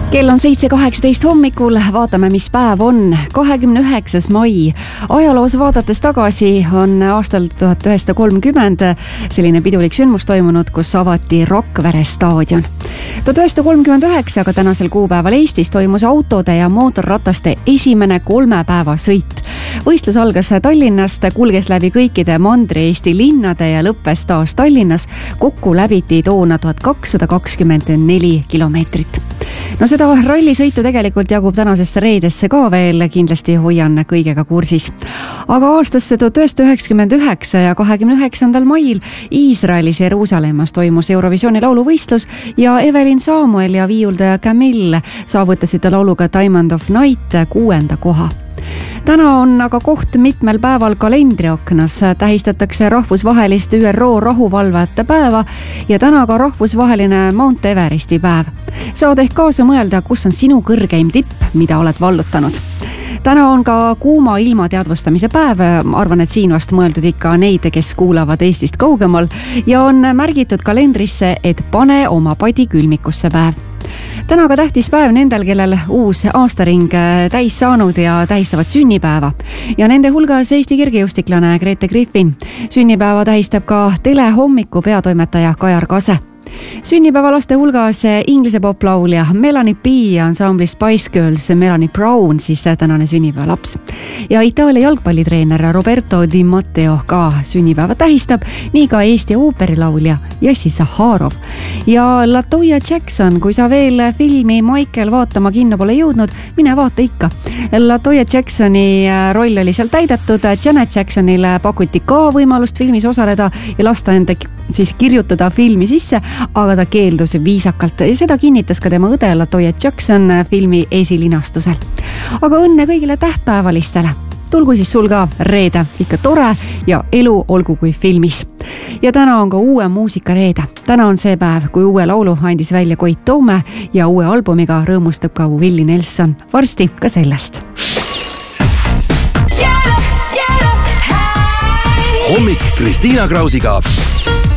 Kell on 7:18 hommikul, vaatame, mis päev on. 29. mai. Ajaloos vaadates tagasi on aastal 1930 selline pidulik sündmus toimunud, kus avati Rakvere staadion. 1939, aga tänasel kuupäeval Eestis toimus autode ja mootorrataste esimene 3 päeva sõit. Võistlus algas Tallinnast, kulges läbi kõikide Mandri-Eesti linnade ja lõppes taas Tallinnas. Kokku läbiti toona 1224 kilomeetrit. No seda rallisõitu tegelikult jagub tänasesse reedesse ka veel, kindlasti hoian kõigega kursis. Aga aastasse 1999 ja 29. mail Iisraelis Jeruusalemmas toimus Eurovisiooni lauluvõistlus ja Evelyn Samuel ja viiuldaja Camille saavutasid lauluga Diamond of Night 6. koha. Täna on aga koht mitmel päeval kalendriaknas, tähistatakse rahvusvahelist ÜRO rahuvalvajate päeva ja täna ka rahvusvaheline Mount Everesti päev. Saad ehk kaasa mõelda, kus on sinu kõrgeim tipp, mida oled vallutanud. Täna on ka kuuma ilma teadvustamise päev, arvan, et siin vast mõeldud ikka neid, kes kuulavad Eestist kaugemal ja on märgitud kalendrisse, et pane oma padi külmikusse päev. Täna ka tähtis päev nendel, kellel uus aastaring täis saanud ja tähistavad sünnipäeva. Ja nende hulgas Eesti kergejõustiklane Grete Griffin. Sünnipäeva tähistab ka Telehommiku peatoimetaja Kajar Kase. Sünnipäeva laste hulgas inglise poplaulja Melanie B ja ansambli Spice Girls Melanie Brown, siis tänane sünnipäeva laps. Ja Itaalia jalgpallitreener Roberto Di Matteo ka sünnipäeva tähistab, nii ka Eesti ooperilaulja Jessi Zaharov. Ja Latoya Jackson, kui sa veel filmi Michael vaatama kinno pole jõudnud, mine vaata ikka. Latoya Jacksoni roll oli seal täidetud, Janet Jacksonile pakuti ka võimalust filmis osaleda ja lasta enda siis kirjutada filmi sisse, aga ta keeldus viisakalt ja seda kinnitas ka tema õde Latoya Jackson filmi esilinastusel. Aga õnne kõigile tähtpäevalistele. Tulgu siis sul ka reede ikka tore ja elu olgu kui filmis. Ja täna on ka uue muusika reede. Täna on see päev, kui uue laulu andis välja Koit Toome ja uue albumiga rõõmustab ka Willie Nelson. Varsti ka sellest. Hommik Kristiina Krausiga.